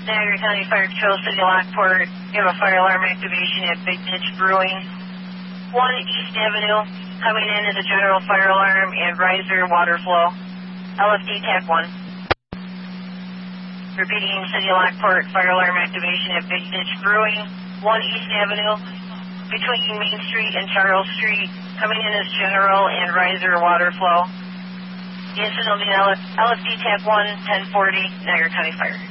Niagara County Fire Control, City of Lockport. You have a fire alarm activation at Big Ditch Brewing. 1 East Avenue, coming in as a general fire alarm and riser water flow. LFD Tap 1. Repeating, City of Lockport, fire alarm activation at Big Ditch Brewing. 1 East Avenue, between Main Street and Charles Street, coming in as general and riser water flow. The incident will be LFD Tap 1, 1040, Niagara County Fire.